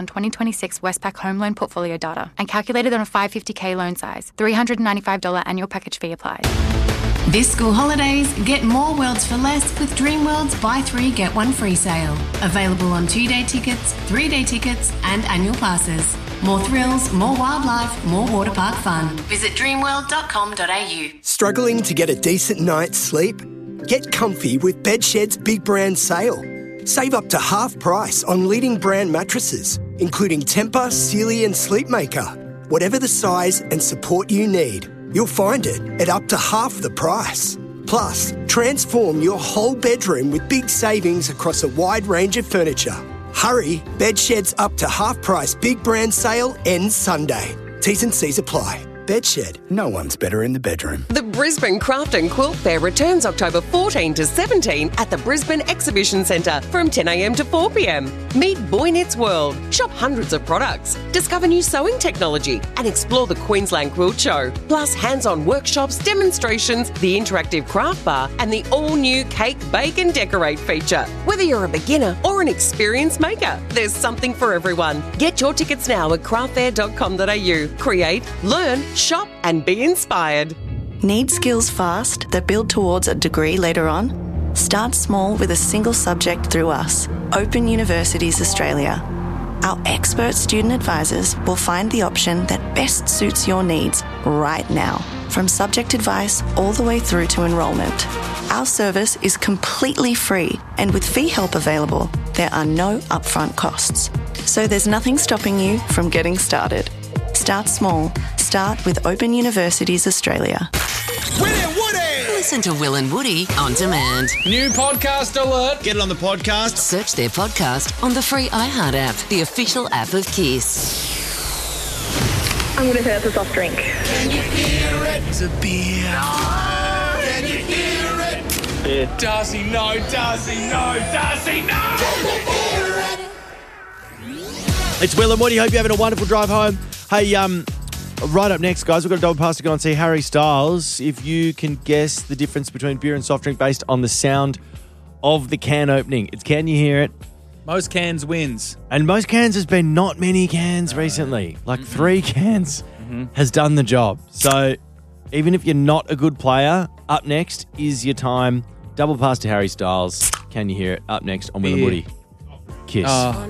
on 2026 Westpac home loan portfolio data and calculated on a 550k loan size. $395 annual package fee applies. This school holidays, get more worlds for less with Dreamworld's Buy 3 Get 1 free sale. Available on 2-day tickets, 3-day tickets and annual passes. More thrills, more wildlife, more water park fun. Visit dreamworld.com.au. Struggling to get a decent night's sleep? Get comfy with Bedshed's big brand sale. Save up to half price on leading brand mattresses, including Tempur, Sealy and Sleepmaker. Whatever the size and support you need, you'll find it at up to half the price. Plus, transform your whole bedroom with big savings across a wide range of furniture. Hurry, Bedshed's up to half price big brand sale ends Sunday. T's and C's apply. Bedshed, no one's better in the bedroom. The Brisbane Craft and Quilt Fair returns October 14 to 17 at the Brisbane Exhibition Centre from 10am to 4pm. Meet Boy Knits World, shop hundreds of products, discover new sewing technology and explore the Queensland Quilt Show. Plus hands-on workshops, demonstrations, the interactive craft bar and the all-new Cake, Bake and Decorate feature. Whether you're a beginner or an experienced maker, there's something for everyone. Get your tickets now at craftfair.com.au. Create, learn, shop and be inspired. Need skills fast that build towards a degree later on? Start small with a single subject through us, Open Universities Australia. Our expert student advisors will find the option that best suits your needs right now, from subject advice all the way through to enrolment. Our service is completely free, and with fee help available, there are no upfront costs. So there's nothing stopping you from getting started. Start small. Start with Open Universities Australia. Listen to Will and Woody on demand. New podcast alert. Get it on the podcast. Search their podcast on the free iHeart app, the official app of Kiss. I'm going to say that's a soft drink. Can you hear it? It's a beer. No. Can you hear it? Beer. Darcy, no. Darcy, no. Darcy, no. Can you hear it? It's Will and Woody. Hope you're having a wonderful drive home. Hey, right up next, guys, we've got a double pass to go and see Harry Styles. If you can guess the difference between beer and soft drink based on the sound of the can opening. It's Can You Hear It? Most cans wins. And most cans has been not many cans recently. Like 3 cans has done the job. So even if you're not a good player, up next is your time. Double pass to Harry Styles. Can You Hear It? Up next on Will and Woody. Kiss.